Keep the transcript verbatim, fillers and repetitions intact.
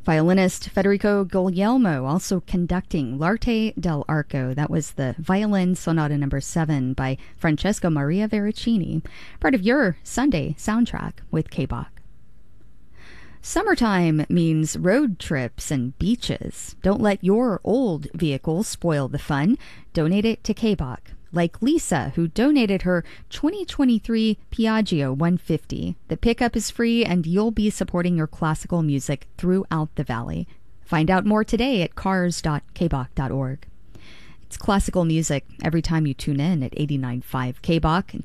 Violinist Federico Guglielmo also conducting L'Arte dell'Arco. That was the Violin Sonata number seven by Francesco Maria Veracini, part of your Sunday soundtrack with K-Bach. Summertime means road trips and beaches. Don't let your old vehicle spoil the fun. Donate it to K-Bach. Like Lisa, who donated her twenty twenty-three Piaggio one fifty. The pickup is free, and you'll be supporting your classical music throughout the valley. Find out more today at cars dot k bach dot org. It's classical music every time you tune in at eighty-nine point five K-Bach.